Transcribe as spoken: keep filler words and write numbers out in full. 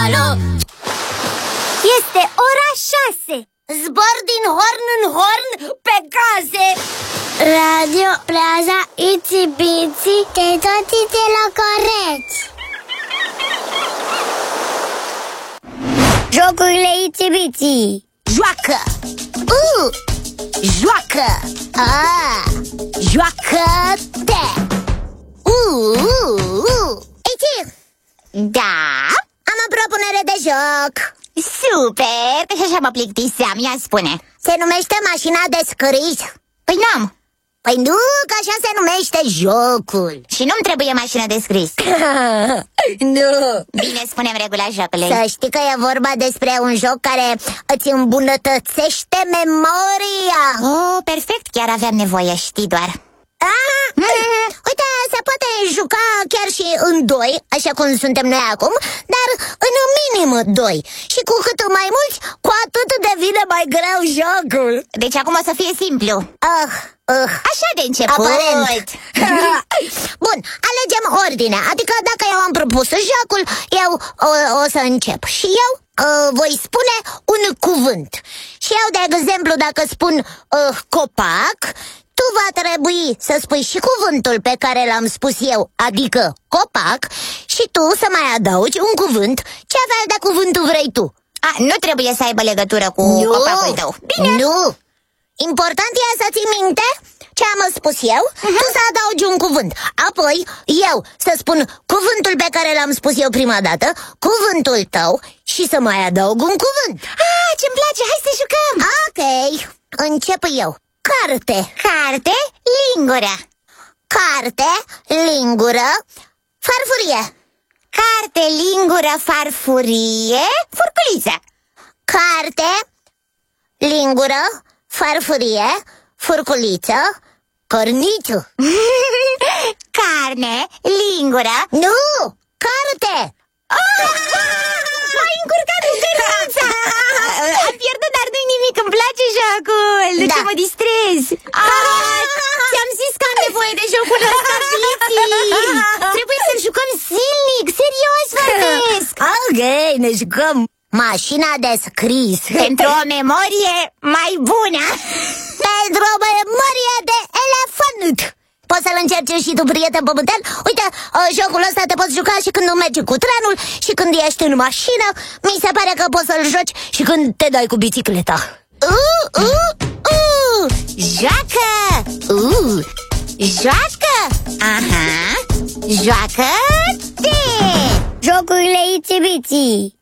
Alo! Este ora șase. Zbor din horn în horn pe case. Radio Plaza Itsy Bitsy, te toți de la coreți. Jocurile Itsy Bitsy. Joacă! Uh! Joacă! Ah! Joacă-te! Uh! Uh! Uh! Iti! Da? Am o propunere de joc. Super! Că și așa mă plictiseam, ia spune. Se numește mașina de scris. Păi n-am. Păi nu, că așa se numește jocul. Și nu-mi trebuie mașină de scris. Nu. Bine, spunem regula jocului. Să știi că e vorba despre un joc care îți îmbunătățește memoria. Oh, perfect, chiar aveam nevoie, știi doar. Ah, mm. Uite, se poate juca chiar și în doi, așa cum suntem noi acum, dar în minim doi. Și cu cât mai mulți, cu atât devine mai greu jocul. Deci acum o să fie simplu. Ah, uh, Așa de început. Aparent. Bun, alegem ordinea. Adică dacă eu am propus jocul, eu o, o să încep. Și eu uh, voi spune un cuvânt. Și eu, de exemplu, dacă spun uh, copac, tu va trebui să spui și cuvântul pe care l-am spus eu, adică copac, și tu să mai adaugi un cuvânt. Ce fel de cuvântul vrei tu? A, nu trebuie să aibă legătură cu nu, copacul tău. Bine. Nu. Important e să ții minte ce am spus eu, uh-huh. Tu să adaugi un cuvânt. Apoi eu să spun cuvântul pe care l-am spus eu prima dată, cuvântul tău, și să mai adaug un cuvânt. Ah, ce-mi place, hai să jucăm. Ok, încep eu. Carte. Carte, lingură. Carte, lingură, farfurie. Carte, lingură, farfurie, furculiță. Carte, lingură, farfurie, furculiță, corniciu. Carne, lingură. Nu, carte. Oh! M-ai încurcat cu cărnița. Am pierdut, dar nu-i nimic, îmi place jocul. De Da. ce mă distrezi? Ah, ți-am zis că am nevoie de jocul ăsta, Biții. Trebuie să-l jucăm zilnic, serios vorbesc. Ok, ne jucăm mașina de scris. Pentru o memorie mai bună. Pentru o memorie de elefant. Poți să-l încerci și tu, prieten pământel. Uite, jocul ăsta te poți juca și când nu mergi cu trenul, și când ești în mașină. Mi se pare că poți să-l joci și când te dai cu bicicleta. Uh, uh, uh. Joacă! Uh, joacă! Aha! Joacă-te! Jocurile Itsy Bitsy.